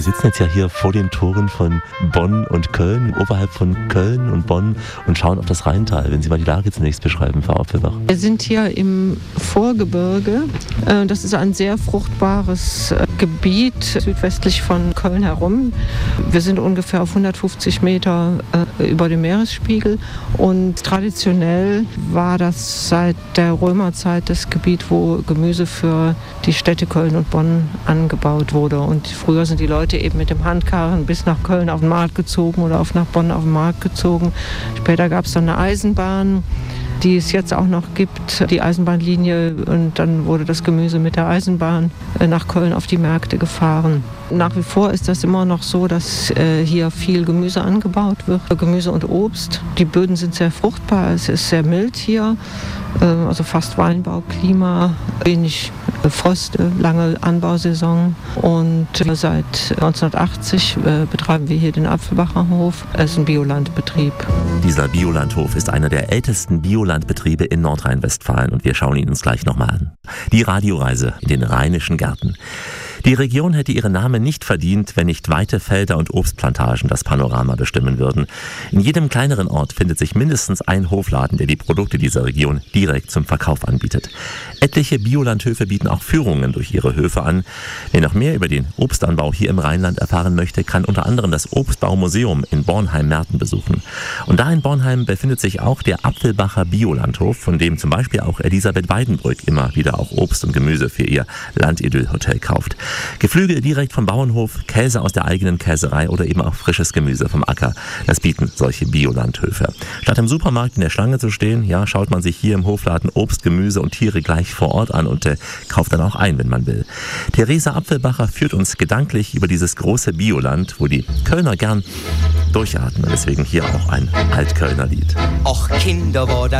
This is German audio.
sitzen jetzt ja hier vor den Toren von Bonn und Köln, oberhalb von Köln und Bonn und schauen auf das Rheintal. Wenn Sie mal die Lage zunächst beschreiben, Frau Apfelbach. Wir sind hier im Vorgebirge. Das ist ein sehr fruchtbares Gebiet südwestlich von Köln herum. Wir sind ungefähr auf 150 Meter über dem Meeresspiegel und traditionell war das seit der Römerzeit das Gebiet, wo Gemüse für die Städte Köln und Bonn angebaut wurde. Und früher sind die Leute eben mit dem Handkarren bis nach Köln auf den Markt gezogen oder nach Bonn auf den Markt gezogen. Später gab es dann eine Eisenbahn, die es jetzt auch noch gibt, die Eisenbahnlinie, und dann wurde das Gemüse mit der Eisenbahn nach Köln auf die Märkte gefahren. Nach wie vor ist das immer noch so, dass hier viel Gemüse angebaut wird, Gemüse und Obst. Die Böden sind sehr fruchtbar, es ist sehr mild hier, also fast Weinbauklima, wenig Frost, lange Anbausaison, und seit 1980 betreiben wir hier den Apfelbacher Hof. Es ist ein Biolandbetrieb. Dieser Biolandhof ist einer der ältesten Biolandbetriebe in Nordrhein-Westfalen und wir schauen ihn uns gleich nochmal an. Die Radioreise in den rheinischen Gärten. Die Region hätte ihren Namen nicht verdient, wenn nicht weite Felder und Obstplantagen das Panorama bestimmen würden. In jedem kleineren Ort findet sich mindestens ein Hofladen, der die Produkte dieser Region direkt zum Verkauf anbietet. Etliche Biolandhöfe bieten auch Führungen durch ihre Höfe an. Wer noch mehr über den Obstanbau hier im Rheinland erfahren möchte, kann unter anderem das Obstbaumuseum in Bornheim-Merten besuchen. Und da in Bornheim befindet sich auch der Apfelbacher Biolandhof, von dem zum Beispiel auch Elisabeth Weidenbrück immer wieder auch Obst und Gemüse für ihr Landidyll-Hotel kauft. Geflügel direkt vom Bauernhof, Käse aus der eigenen Käserei oder eben auch frisches Gemüse vom Acker. Das bieten solche Biolandhöfe. Statt im Supermarkt in der Schlange zu stehen, ja, schaut man sich hier im Hofladen Obst, Gemüse und Tiere gleich vor Ort an und kauft dann auch ein, wenn man will. Theresa Apfelbacher führt uns gedanklich über dieses große Bioland, wo die Kölner gern durchatmen. Deswegen hier auch ein Altkölner Lied. Och Kinder, war